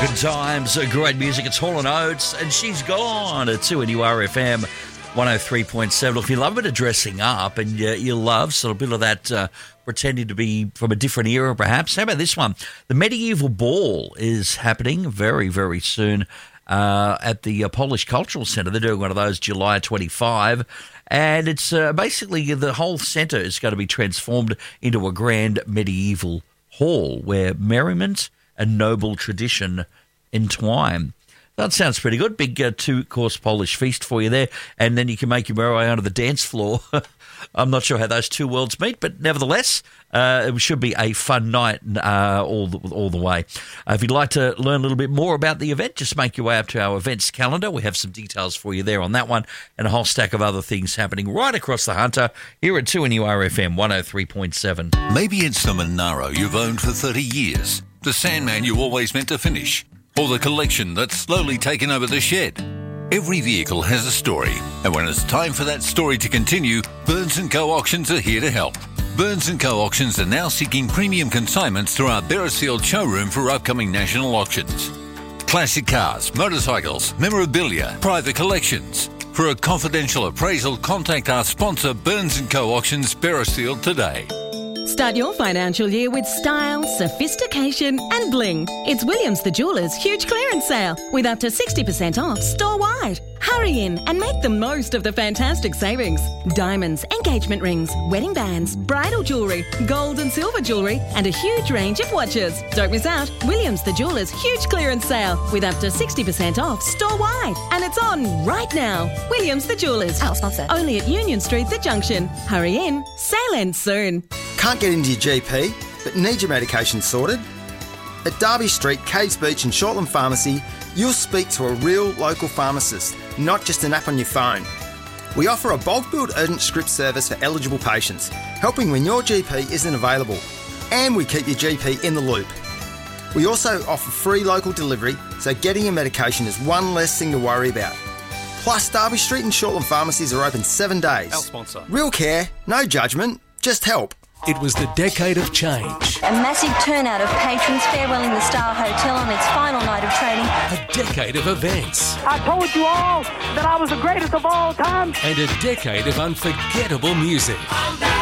Good times, great music. It's Hall & Oates, and she's gone at 2NURFM 103.7. Look, if you love a bit of dressing up and you love sort of a bit of that pretending to be from a different era, perhaps, how about this one? The Medieval Ball is happening very, very soon at the Polish Cultural Centre. They're doing one of those July 25, and it's basically the whole centre is going to be transformed into a grand medieval hall where merriment and noble tradition entwine. That sounds pretty good. Big two-course Polish feast for you there, and then you can make your way onto the dance floor. I'm not sure how those two worlds meet, but nevertheless, it should be a fun night all the way. If you'd like to learn a little bit more about the event, just make your way up to our events calendar. We have some details for you there on that one, and a whole stack of other things happening right across the Hunter here at 2NURFM 103.7. Maybe it's the Monaro you've owned for 30 years, the Sandman you always meant to finish, or the collection that's slowly taken over the shed. Every vehicle has a story, and when it's time for that story to continue, Burns & Co. Auctions are here to help. Burns & Co. Auctions are now seeking premium consignments through our Beresfield showroom for upcoming national auctions. Classic cars, motorcycles, memorabilia, private collections. For a confidential appraisal, contact our sponsor Burns & Co. Auctions Beresfield today. Start your financial year with style, sophistication and bling. It's Williams the Jeweller's huge clearance sale with up to 60% off store-wide. Hurry in and make the most of the fantastic savings. Diamonds, engagement rings, wedding bands, bridal jewellery, gold and silver jewellery and a huge range of watches. Don't miss out. Williams the Jeweller's huge clearance sale with up to 60% off store-wide. And it's on right now. Williams the Jeweller's. Our sponsor. Only at Union Street, The Junction. Hurry in. Sale ends soon. Can't get into your GP, but need your medication sorted? At Derby Street, Caves Beach and Shortland Pharmacy, you'll speak to a real local pharmacist, not just an app on your phone. We offer a bulk billed urgent script service for eligible patients, helping when your GP isn't available. And we keep your GP in the loop. We also offer free local delivery, so getting your medication is one less thing to worry about. Plus, Derby Street and Shortland Pharmacies are open 7 days. Our sponsor. Real care, no judgment, just help. It was the decade of change. A massive turnout of patrons farewelling the Star Hotel on its final night of trading. A decade of events. I told you all that I was the greatest of all time. And a decade of unforgettable music.